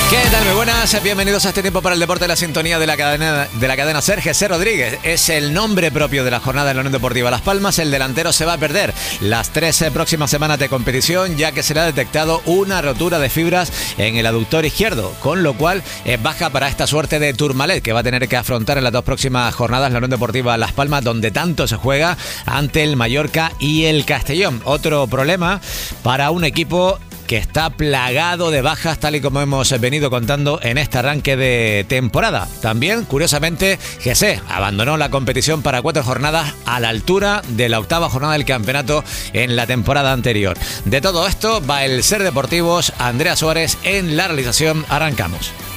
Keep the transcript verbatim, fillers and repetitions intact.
¿Qué tal? Muy buenas, bienvenidos a este tiempo para el deporte de la sintonía de la cadena de la cadena SER. Jesús Rodríguez es el nombre propio de la jornada de la Unión Deportiva Las Palmas. El delantero se va a perder las tres próximas semanas de competición, ya que se le ha detectado una rotura de fibras en el aductor izquierdo, con lo cual es baja para esta suerte de Tourmalet, que va a tener que afrontar en las dos próximas jornadas la Unión Deportiva Las Palmas, donde tanto se juega ante el Mallorca y el Castellón. Otro problema para un equipo que está plagado de bajas, tal y como hemos venido contando en este arranque de temporada. También, curiosamente, Jesús abandonó la competición para cuatro jornadas a la altura de la octava jornada del campeonato en la temporada anterior. De todo esto va el SER Deportivos, Andrea Suárez en la realización. Arrancamos.